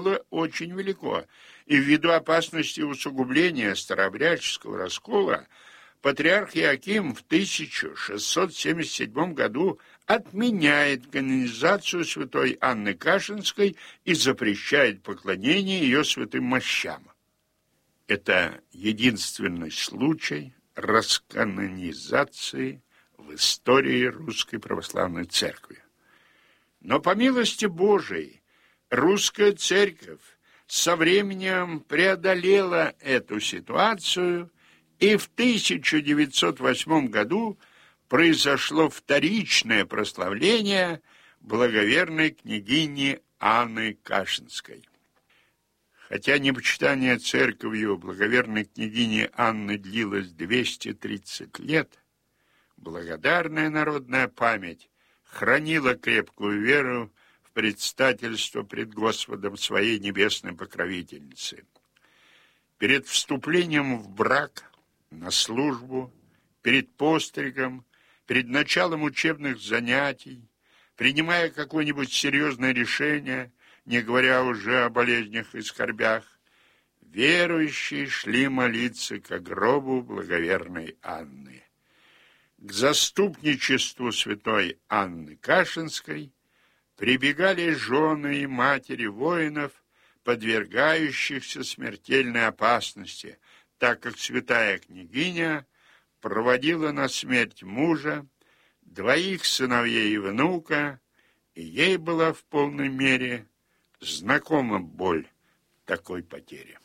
было очень велико, и ввиду опасности усугубления старообрядческого раскола патриарх Иоаким в 1677 году отменяет канонизацию святой Анны Кашинской и запрещает поклонение ее святым мощам. Это единственный случай расканонизации в истории Русской Православной Церкви. Но по милости Божией Русская Церковь со временем преодолела эту ситуацию, и в 1908 году произошло вторичное прославление благоверной княгини Анны Кашинской. Хотя непочитание церковью благоверной княгини Анны длилось 230 лет, благодарная народная память хранила крепкую веру в предстательство пред Господом своей небесной покровительницы. Перед вступлением в брак, на службу, перед постригом, перед началом учебных занятий, принимая какое-нибудь серьезное решение, не говоря уже о болезнях и скорбях, верующие шли молиться ко гробу благоверной Анны. К заступничеству святой Анны Кашинской прибегали жены и матери воинов, подвергающихся смертельной опасности, так как святая княгиня проводила на смерть мужа, двоих сыновей и внука, и ей была в полной мере знакома боль такой потери.